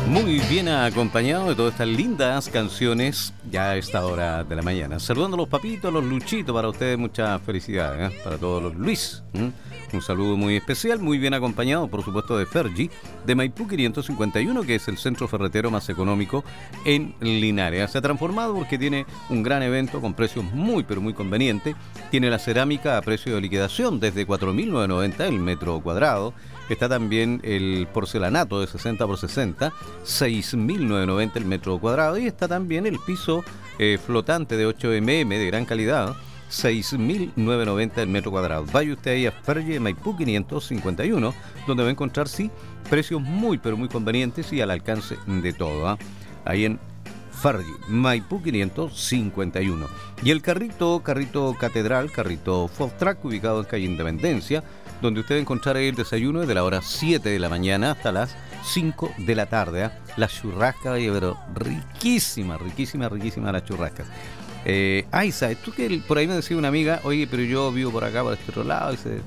Muy bien acompañado de todas estas lindas canciones ya a esta hora de la mañana. Saludando a los papitos, los Luchitos, para ustedes muchas felicidades, para todos los Luis. Un saludo muy especial, muy bien acompañado, por supuesto, de Fergie, de Maipú 551, que es el centro ferretero más económico en Linares. Se ha transformado porque tiene un gran evento con precios muy, pero muy convenientes. Tiene la cerámica a precio de liquidación desde 4.990 el metro cuadrado. Está también el porcelanato de 60 por 60, 6.990 el metro cuadrado. Y está también el piso flotante de 8 mm de gran calidad, 6.990 el metro cuadrado. Vaya usted ahí a Fergie Maipú 551, donde va a encontrar, sí, precios muy, pero muy convenientes y al alcance de todo. Ahí en Fergie Maipú 551. Y el carrito Catedral, carrito Food Truck, ubicado en calle Independencia, donde usted va a encontrar ahí el desayuno desde la hora 7 de la mañana hasta las 5 de la tarde. La churrasca, oye, pero riquísima la churrasca. ¿Sabes tú que por ahí me decía una amiga, oye, pero yo vivo por acá, por este otro lado, ese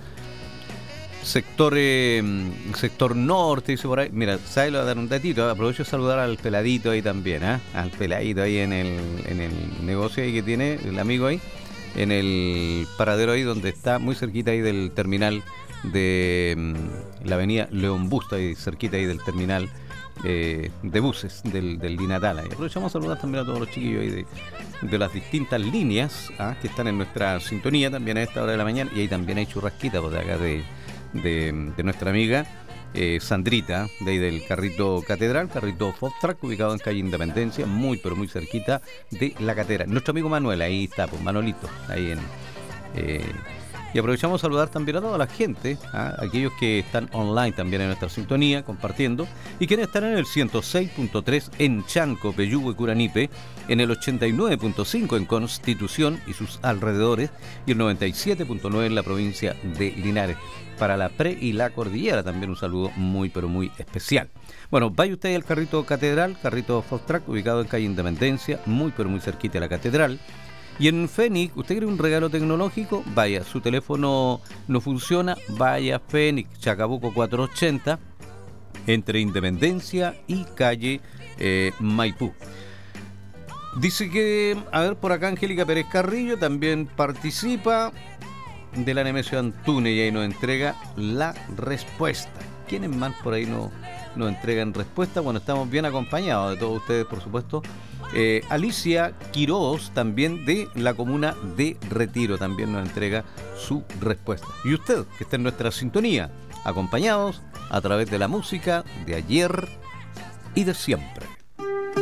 sector norte, dice por ahí? Mira, ¿sabes? Le voy a dar un datito, aprovecho de saludar al peladito ahí también, al peladito ahí en el negocio ahí que tiene, el amigo ahí, en el paradero ahí donde está, muy cerquita ahí del terminal de la avenida León Busto, ahí cerquita ahí del terminal de buses del Dinatal. Y aprovechamos a saludar también a todos los chiquillos ahí de las distintas líneas que están en nuestra sintonía también a esta hora de la mañana. Y ahí también hay churrasquita por acá de nuestra amiga Sandrita, de ahí del carrito Catedral, carrito Food Truck, ubicado en calle Independencia, muy pero muy cerquita de la catedral. Nuestro amigo Manuel, ahí está, pues Manolito, ahí en... Y aprovechamos a saludar también a toda la gente, aquellos que están online también en nuestra sintonía, compartiendo, y quienes están en el 106.3 en Chanco, Peyúgue, Curanipe, en el 89.5 en Constitución y sus alrededores, y el 97.9 en la provincia de Linares. Para la pre y la cordillera también un saludo muy pero muy especial. Bueno, vaya usted al carrito Catedral, carrito Food Truck, ubicado en calle Independencia, muy pero muy cerquita de la catedral. Y en Fénix, ¿usted quiere un regalo tecnológico? Vaya, su teléfono no funciona, vaya a Fénix, Chacabuco 480, entre Independencia y calle Maipú. Dice que, a ver, por acá Angélica Pérez Carrillo también participa de la Nemesio Antunes y ahí nos entrega la respuesta. ¿Quiénes más por ahí nos entregan respuesta? Bueno, estamos bien acompañados de todos ustedes, por supuesto. Alicia Quiroz, también de la comuna de Retiro, también nos entrega su respuesta. Y usted, que está en nuestra sintonía, acompañados a través de la música de ayer y de siempre.